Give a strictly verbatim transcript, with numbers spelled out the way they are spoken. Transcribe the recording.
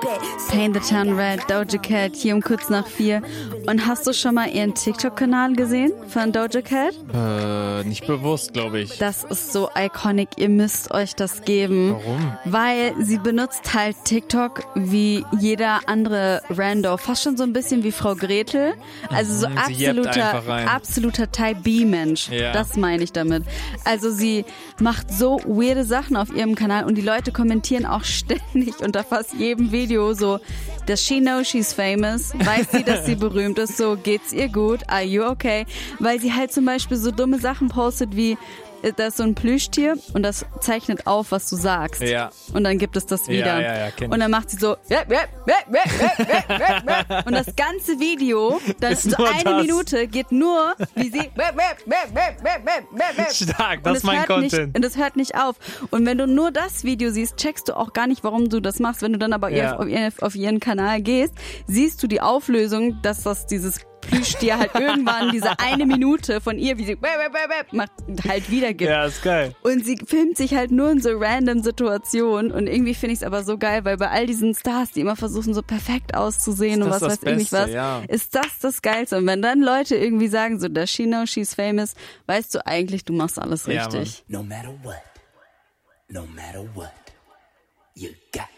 Paint the Town Red, Doja Cat, hier um kurz nach vier. Und hast du schon mal ihren TikTok-Kanal gesehen von Doja Cat? Äh, nicht bewusst, glaube ich. Das ist so iconic, ihr müsst euch das geben. Warum? Weil sie benutzt halt TikTok wie jeder andere Rando, fast schon so ein bisschen wie Frau Gretel. Also so Mhm, sie jappt absoluter, einfach rein. absoluter Type B-Mensch. Ja. Das meine ich damit. Also sie macht so weirde Sachen auf ihrem Kanal und die Leute kommentieren auch ständig unter fast jedem Video so, does she know she's famous? Weiß sie, dass sie berühmt ist? So, geht's ihr gut? Are you okay? Weil sie halt zum Beispiel so dumme Sachen postet wie, da ist so ein Plüschtier und das zeichnet auf, was du sagst. Ja. Und dann gibt es das wieder. Ja, ja, ja, kenn ich. Und dann macht sie so und das ganze Video, das ist so nur eine das. Minute, geht nur, wie sie Stark, das und ist mein hört Content. Nicht, und es hört nicht auf. Und wenn du nur das Video siehst, checkst du auch gar nicht, warum du das machst. Wenn du dann aber Ja. auf, ihren, auf ihren Kanal gehst, siehst du die Auflösung, dass das dieses Plüschtier halt irgendwann diese eine Minute von ihr, wie sie macht, halt wiedergibt. Ja, ist geil. Und sie filmt sich halt nur in so random Situationen und irgendwie finde ich es aber so geil, weil bei all diesen Stars, die immer versuchen so perfekt auszusehen Ist und das was das weiß ich nicht Beste, was, ja. ist das das Geilste. Und wenn dann Leute irgendwie sagen so, does she know she's famous, weißt du eigentlich, du machst alles Ja, richtig. No matter what, no matter what, you got